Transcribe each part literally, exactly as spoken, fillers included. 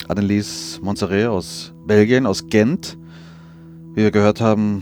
Annelies Montserrat aus Belgien, aus Gent. Wie wir gehört haben,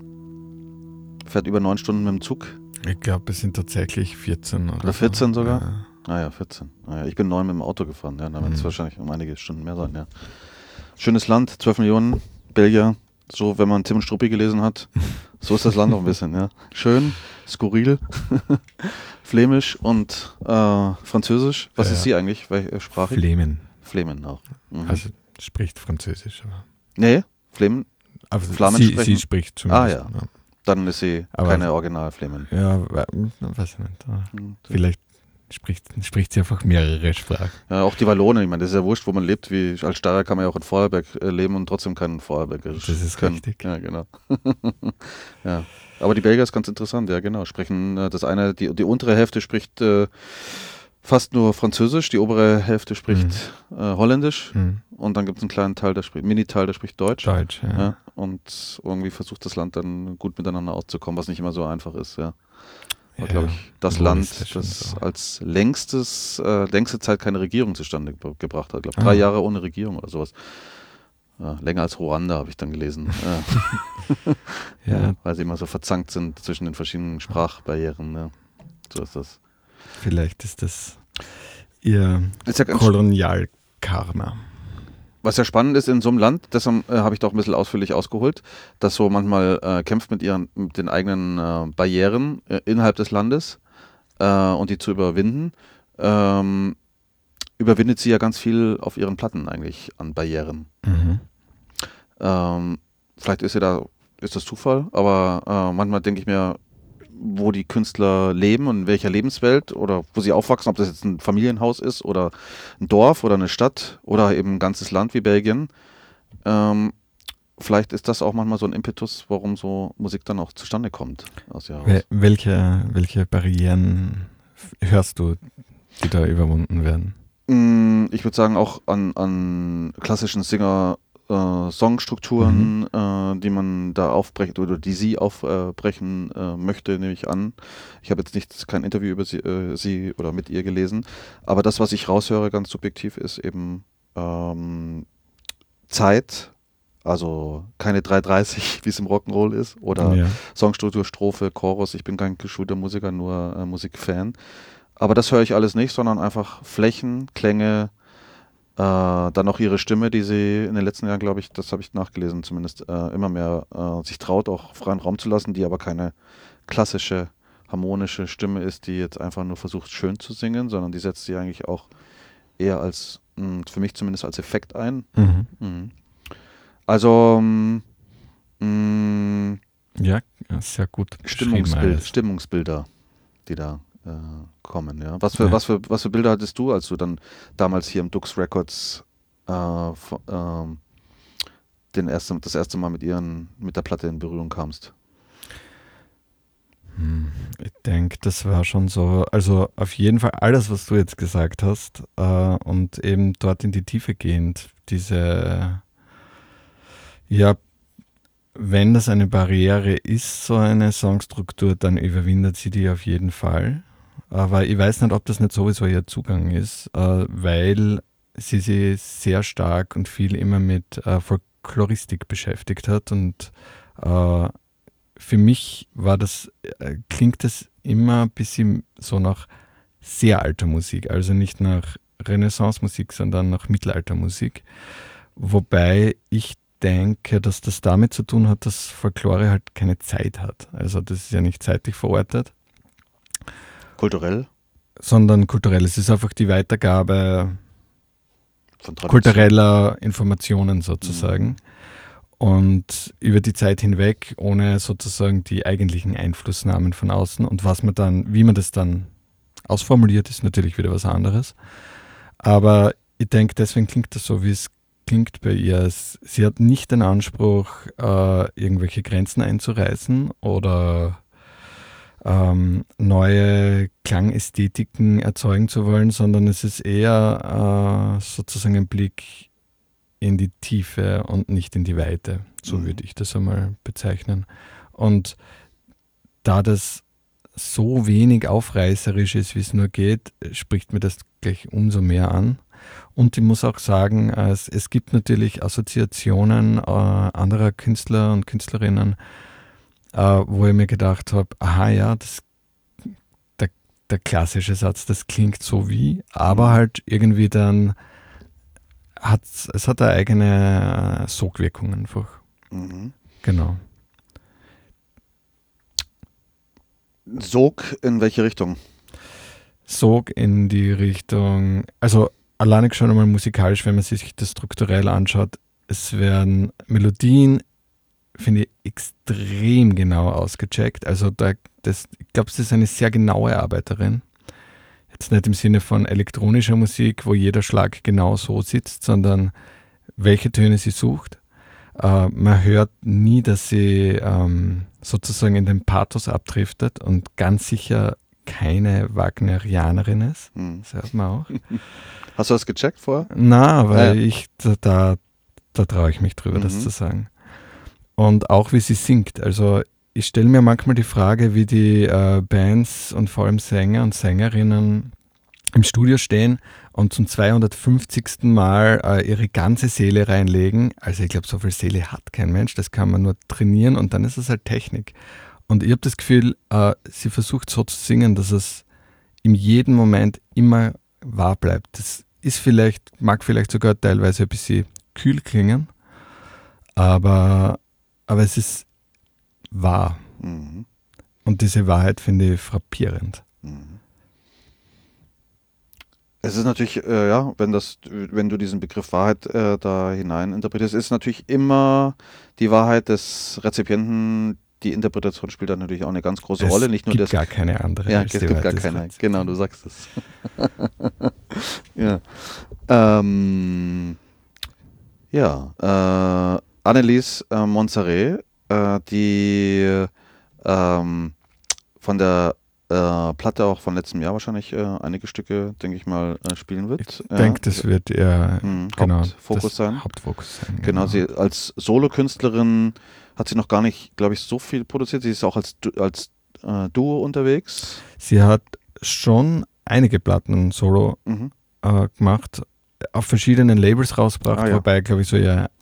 fährt über neun Stunden mit dem Zug. Ich glaube, es sind tatsächlich vierzehn oder, oder vierzehn so. sogar? Ja. Ah ja, vierzehn. Ah ja, ich bin neun mit dem Auto gefahren, ja, dann wird es Mhm. wahrscheinlich um einige Stunden mehr sein, ja. Schönes Land, zwölf Millionen, Belgier, so wenn man Tim und Struppi gelesen hat, so ist das Land auch ein bisschen, ja. Schön, skurril, flämisch und äh, französisch. Was Ja. ist sie eigentlich? Welche Sprache? Flemen. Flemen auch. Mhm. Also spricht Französisch. Aber, Nee, Flemen, aber Flamen sie, sprechen? sie spricht zumindest. Ah, ja. dann ist sie Aber- keine Original-Flemen. Ja, we- weiß ich nicht. Aber Mhm. vielleicht spricht, spricht sie einfach mehrere Sprachen. Ja, auch die Wallonen, ich meine, das ist ja wurscht, wo man lebt. Wie als Steirer kann man ja auch in Vorarlberg äh, leben und trotzdem kein Vorarlbergerisch Das ist können. richtig. Ja, genau. ja. Aber die Belgier ist ganz interessant, ja genau. Sprechen äh, das eine, die, die untere Hälfte spricht äh, fast nur Französisch, die obere Hälfte spricht äh, Holländisch Hm. und dann gibt es einen kleinen Teil, der spricht, Mini-Teil, der spricht Deutsch. Deutsch, ja. Ja, und irgendwie versucht das Land dann gut miteinander auszukommen, was nicht immer so einfach ist, ja. War, Ja, glaube ich, das wo Land, ist das schon das so? als längstes, äh, längste Zeit keine Regierung zustande ge gebracht hat. Ich glaube, Ah. drei Jahre ohne Regierung oder sowas. Ja, länger als Ruanda, habe ich dann gelesen. Ja. Ja. Ja, weil sie immer so verzankt sind zwischen den verschiedenen Sprachbarrieren. Ja. So ist das. Vielleicht ist das ihr Ist ja ganz Kolonialkarma. Was ja spannend ist in so einem Land, deshalb äh, habe ich da auch ein bisschen ausführlich ausgeholt, dass so manchmal äh, kämpft mit ihren mit den eigenen äh, Barrieren äh, innerhalb des Landes äh, und die zu überwinden, ähm, überwindet sie ja ganz viel auf ihren Platten eigentlich an Barrieren. Mhm. Ähm, vielleicht ist sie da, ist das Zufall, aber äh, manchmal denke ich mir, wo die Künstler leben und in welcher Lebenswelt oder wo sie aufwachsen, ob das jetzt ein Familienhaus ist oder ein Dorf oder eine Stadt oder eben ein ganzes Land wie Belgien. Ähm, vielleicht ist das auch manchmal so ein Impetus, warum so Musik dann auch zustande kommt aus ihr Wel heraus. welche, welche Barrieren f- hörst du, die da überwunden werden? Mm, Ich würde sagen auch an, an klassischen Singer äh, Songstrukturen, äh, die man da aufbrechen oder die sie aufbrechen äh, möchte, nehme ich an. Ich habe jetzt nicht kein Interview über sie, äh, sie oder mit ihr gelesen, aber das, was ich raushöre, ganz subjektiv, ist eben ähm, Zeit, also keine drei dreißig, wie es im Rock'n'Roll ist, oder Ja. Songstruktur, Strophe, Chorus. Ich bin kein geschulter Musiker, nur äh, Musikfan. Aber das höre ich alles nicht, sondern einfach Flächen, Klänge, äh, dann noch ihre Stimme, die sie in den letzten Jahren, glaube ich, das habe ich nachgelesen zumindest, äh, immer mehr äh, sich traut, auch freien Raum zu lassen, die aber keine klassische, harmonische Stimme ist, die jetzt einfach nur versucht, schön zu singen, sondern die setzt sie eigentlich auch eher als, mh, für mich zumindest als Effekt ein. Mhm. Mhm. Also, mh, mh, Ja, sehr gut beschrieben Stimmungsbild, alles. Stimmungsbilder, die da äh, kommen, ja. Was für, Ja. was für, was für Bilder hattest du, als du dann damals hier im Dux Records äh, vo- ähm, den ersten, das erste Mal mit ihren, mit der Platte in Berührung kamst? Hm, Ich denke, das war schon so, also auf jeden Fall alles, was du jetzt gesagt hast äh, und eben dort in die Tiefe gehend, diese, ja, wenn das eine Barriere ist, so eine Songstruktur, dann überwindet sie die auf jeden Fall. Aber ich weiß nicht, ob das nicht sowieso ihr Zugang ist, äh, weil sie sich sehr stark und viel immer mit äh, Folkloristik beschäftigt hat und äh, für mich war das, äh, klingt das immer ein bisschen so nach sehr alter Musik, also nicht nach Renaissance-Musik, sondern nach Mittelaltermusik. Wobei ich denke, dass das damit zu tun hat, dass Folklore halt keine Zeit hat. Also das ist ja nicht zeitlich verortet, Kulturell? sondern kulturell. Es ist einfach die Weitergabe Von Tradition? kultureller Informationen sozusagen. Und über die Zeit hinweg, ohne sozusagen die eigentlichen Einflussnahmen von außen. Und was man dann, wie man das dann ausformuliert, ist natürlich wieder was anderes. Aber ich denke, deswegen klingt das so, wie es klingt bei ihr. Es- Sie hat nicht den Anspruch, äh, irgendwelche Grenzen einzureißen oder ähm, neue Klangästhetiken erzeugen zu wollen, sondern es ist eher äh, sozusagen ein Blick in die Tiefe und nicht in die Weite. So Mhm. würde ich das einmal bezeichnen. Und da das so wenig aufreißerisch ist, wie es nur geht, spricht mir das gleich umso mehr an. Und ich muss auch sagen, es, es gibt natürlich Assoziationen äh, anderer Künstler und Künstlerinnen, äh, wo ich mir gedacht habe, aha ja, das, der, der klassische Satz, das klingt so wie, aber Mhm. halt irgendwie dann hat es hat eine eigene Sogwirkung einfach. Mhm. Genau. Sog in welche Richtung? Sog in die Richtung, also alleine schon einmal musikalisch, wenn man sich das strukturell anschaut, es werden Melodien, finde ich, extrem genau ausgecheckt. Also da, das, ich glaube, sie ist eine sehr genaue Arbeiterin. Jetzt nicht im Sinne von elektronischer Musik, wo jeder Schlag genau so sitzt, sondern welche Töne sie sucht. Äh, man hört nie, dass sie ähm, sozusagen in den Pathos abdriftet und ganz sicher keine Wagnerianerin ist. Mhm. Das hört man auch. Hast du das gecheckt vorher? Na, weil Ah, ja. ich, da, da, da traue ich mich drüber, das Mhm. zu sagen. Und auch wie sie singt. Also ich stelle mir manchmal die Frage, wie die äh, Bands und vor allem Sänger und Sängerinnen im Studio stehen und zum zweihundertfünfzigsten Mal äh, ihre ganze Seele reinlegen. Also ich glaube, so viel Seele hat kein Mensch, das kann man nur trainieren und dann ist es halt Technik. Und ich habe das Gefühl, äh, sie versucht so zu singen, dass es in jedem Moment immer wahr bleibt. Das ist vielleicht, mag vielleicht sogar teilweise ein bisschen kühl klingen, aber, aber es ist wahr. Mhm. Und diese Wahrheit finde ich frappierend. Mhm. Es ist natürlich, äh, ja, wenn das, wenn du diesen Begriff Wahrheit äh, da hinein interpretierst, ist natürlich immer die Wahrheit des Rezipienten. Die Interpretation spielt dann natürlich auch eine ganz große Rolle. Es Nicht nur gibt das, gar keine andere ja, als es die gibt Wahrheit gar des keine. Genau, du Rezipienten. sagst es. Ja. Ähm, ja, äh, Annelies äh, Monserrat, äh, die ähm, von der äh, Platte auch von letztem Jahr wahrscheinlich äh, einige Stücke, denke ich mal, äh, spielen wird. Ich Ja, denke, das wird eher mhm, genau Hauptfokus das sein. Hauptfokus sein. Genau, Genau. sie als Solokünstlerin hat sie noch gar nicht, glaube ich, so viel produziert. Sie ist auch als, Du- als äh, Duo unterwegs. Sie hat schon einige Platten solo Mhm. äh, gemacht, auf verschiedenen Labels rausgebracht, Ah ja. wobei, glaube ich, so ihr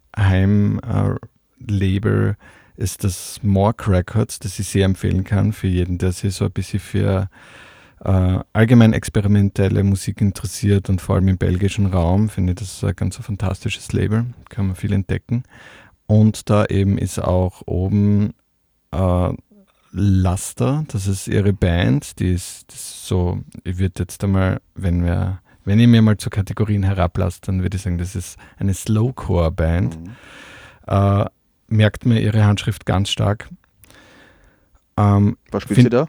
Heim-Label ist das Mork Records, das ich sehr empfehlen kann für jeden, der sich so ein bisschen für äh, allgemein experimentelle Musik interessiert und vor allem im belgischen Raum, finde ich das ein ganz so fantastisches Label, kann man viel entdecken. Und da eben ist auch oben äh, Laster, das ist ihre Band, die ist, das ist so, ich würde jetzt einmal, wenn wir, wenn ich mir mal zu Kategorien herablasse, dann würde ich sagen, das ist eine Slowcore-Band. Mhm. Äh, merkt mir ihre Handschrift ganz stark. Ähm, Was spielt Find- sie da?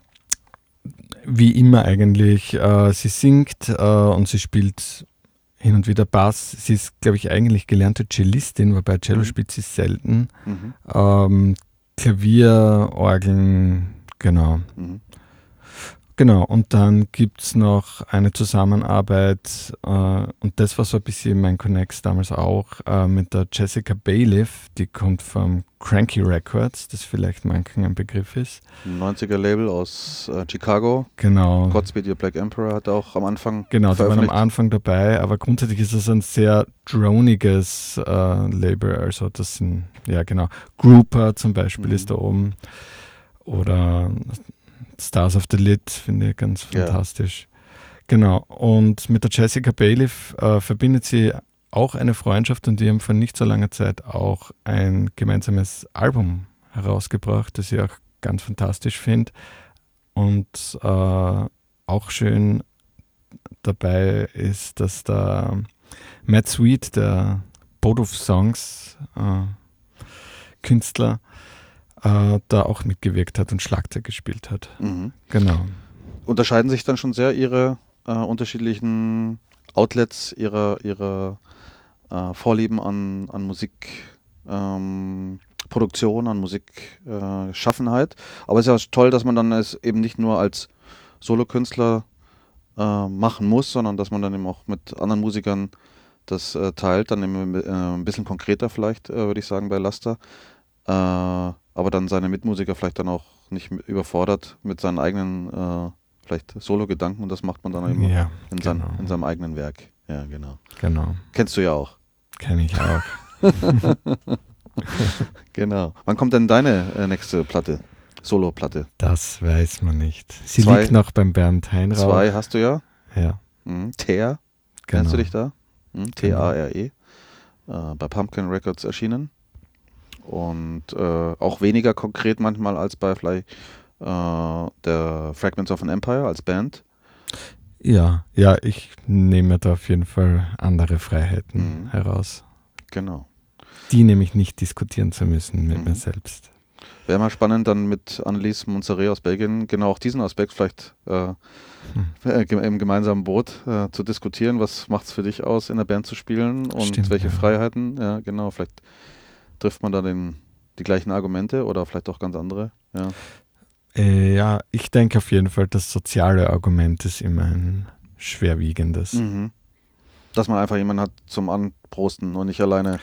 wie immer eigentlich, äh, sie singt äh, und sie spielt hin und wieder Bass. Sie ist, glaube ich, eigentlich gelernte Cellistin, wobei Cello Mhm. spielt sie selten. Mhm. Ähm, Klavier, Orgeln, genau. Mhm. Genau, und dann gibt es noch eine Zusammenarbeit, äh, und das war so ein bisschen mein Connex damals auch, äh, mit der Jessica Bailiff, die kommt vom Cranky Records, das vielleicht manchen ein Begriff ist. neunziger Label aus äh, Chicago. Genau, Godspeed Your Black Emperor hat auch am Anfang genau, die waren am veröffentlicht. Anfang dabei, aber grundsätzlich ist es ein sehr droniges äh, Label, also das sind, ja genau, Grouper zum Beispiel Mhm. ist da oben, oder Stars of the Lid, finde ich ganz Ja. fantastisch. Genau, und mit der Jessica Bailiff äh, verbindet sie auch eine Freundschaft und die haben vor nicht so langer Zeit auch ein gemeinsames Album herausgebracht, das ich auch ganz fantastisch finde. Und äh, auch schön dabei ist, dass da Matt Sweet, der Both Songs äh, Künstler, äh, da auch mitgewirkt hat und Schlagzeug gespielt hat. Mhm. Genau. Unterscheiden sich dann schon sehr ihre äh, unterschiedlichen Outlets, ihre, ihre äh, Vorlieben an, an Musik, ähm, Produktion, an Musikschaffenheit. Äh, Aber es ist ja toll, dass man dann es eben nicht nur als Solokünstler äh, machen muss, sondern dass man dann eben auch mit anderen Musikern das äh, teilt, dann eben, äh, ein bisschen konkreter vielleicht, äh, würde ich sagen, bei Laster. Äh, aber dann seine Mitmusiker vielleicht dann auch nicht mit überfordert mit seinen eigenen äh, vielleicht Solo-Gedanken und das macht man dann eben Ja, in, sein, genau. in seinem eigenen Werk. Ja, genau. Genau. Kennst du ja auch. Kenn ich auch. Genau. Wann kommt denn deine äh, nächste Platte? Solo-Platte? Das weiß man nicht. Sie Zwei- liegt noch beim Bernd Heinrauch. Zwei hast du ja. Ja, Mhm. Tear, genau. kennst du dich da? Mhm. T Genau. A R E. Äh, bei Pumpkin Records erschienen. Und äh, auch weniger konkret manchmal als bei vielleicht äh, der Fragments of an Empire als Band. Ja, ja, ich nehme da auf jeden Fall andere Freiheiten Mhm. heraus. Genau. Die nämlich nicht diskutieren zu müssen mit Mhm. mir selbst. Wäre mal spannend, dann mit Annelies Montserrat aus Belgien genau auch diesen Aspekt vielleicht äh, Hm. äh, ge- im gemeinsamen Boot äh, zu diskutieren. Was macht es für dich aus, in der Band zu spielen und Stimmt, welche ja. Freiheiten? Ja, genau. Vielleicht trifft man da den, die gleichen Argumente oder vielleicht auch ganz andere. Ja, Äh, ja, ich denke auf jeden Fall, das soziale Argument ist immer ein schwerwiegendes. mhm. Dass man einfach jemanden hat zum Anprosten und nicht alleine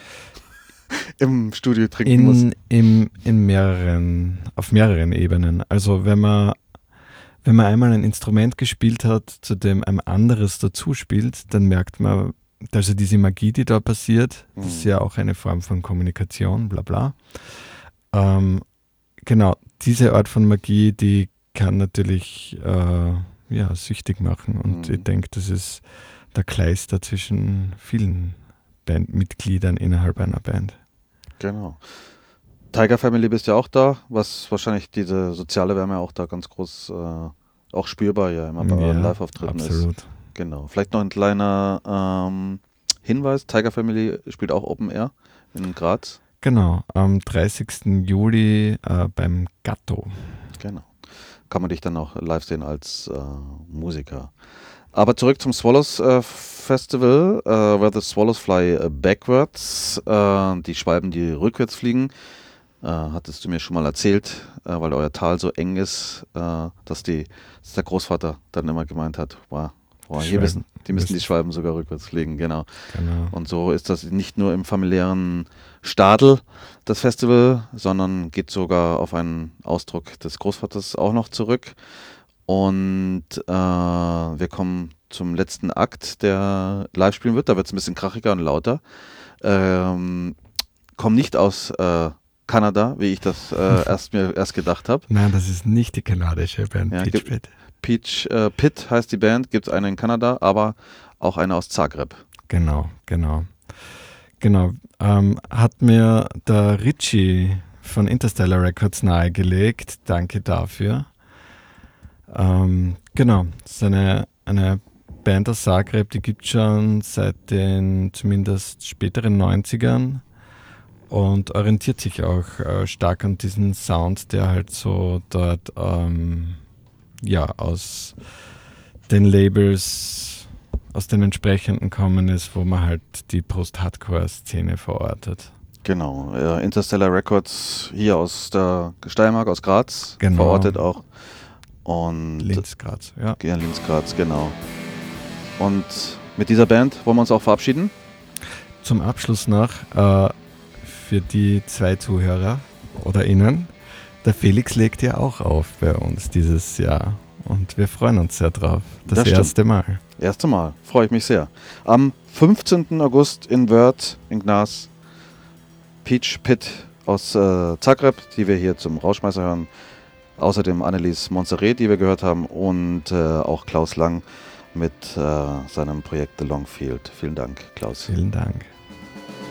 im Studio trinken muss. In, im, in mehreren, auf mehreren Ebenen. Also wenn man, wenn man einmal ein Instrument gespielt hat, zu dem ein anderes dazu spielt, dann merkt man, also diese Magie, die da passiert, das ist Mhm. ja auch eine Form von Kommunikation, bla bla. Ähm, genau, diese Art von Magie, die kann natürlich äh, ja, süchtig machen. Und Mhm. ich denke, das ist der Kleister zwischen vielen Bandmitgliedern innerhalb einer Band. Genau. Tiger Family bist ja auch da, was wahrscheinlich diese soziale Wärme auch da ganz groß äh, auch spürbar ja immer bei euren Ja, Live-Auftritten ist. absolut. Genau. Vielleicht noch ein kleiner ähm, Hinweis: Tiger Family spielt auch Open Air in Graz. Genau, am dreißigsten Juli äh, beim Gatto. Genau. Kann man dich dann auch live sehen als äh, Musiker. Aber zurück zum Swallows äh, Festival, äh, where the Swallows fly äh, backwards. Äh, die Schwalben, die rückwärts fliegen. Äh, hattest du mir schon mal erzählt, äh, weil euer Tal so eng ist, äh, dass, die, dass der Großvater dann immer gemeint hat, wow, wow, hier Schwalben müssen, die müssen die müssen- Schwalben sogar rückwärts fliegen, genau. Genau. Und so ist das nicht nur im familiären Stadel, das Festival, sondern geht sogar auf einen Ausdruck des Großvaters auch noch zurück. Und äh, wir kommen zum letzten Akt, der live spielen wird. Da wird es ein bisschen krachiger und lauter. Ähm, kommen nicht aus äh, Kanada, wie ich das äh, erst mir erst gedacht habe. Nein, das ist nicht die kanadische Band Ja, Peach gibt- Pit. Peach äh, Pit heißt die Band, gibt es eine in Kanada, aber auch eine aus Zagreb. Genau, genau. Genau. Ähm, hat mir der Richie von Interstellar Records nahegelegt. Danke dafür. Ähm, genau, das ist eine, eine Band aus Zagreb, die gibt es schon seit den zumindest späteren neunzigern und orientiert sich auch äh, stark an diesen Sound, der halt so dort ähm, ja, aus den Labels, aus den entsprechenden kommen ist, wo man halt die Post-Hardcore-Szene verortet. Genau, äh, Interstellar Records hier aus der Steiermark, aus Graz, Genau. verortet auch. Und Linz, Graz, ja. Ja, Linz, Graz, genau. Und mit dieser Band wollen wir uns auch verabschieden. Zum Abschluss noch, äh, für die zwei Zuhörer oder Innen, der Felix legt ja auch auf bei uns dieses Jahr und wir freuen uns sehr drauf. Das, Das stimmt. erste Mal. Erste Mal, freue ich mich sehr. Am fünfzehnten August in Wörth, in Gnas, Peach Pit aus äh, Zagreb, die wir hier zum Rauschmeißer hören. Außerdem Annelies Montserrat, die wir gehört haben, und äh, auch Klaus Lang mit äh, seinem Projekt The Longfield. Vielen Dank, Klaus. Vielen Dank.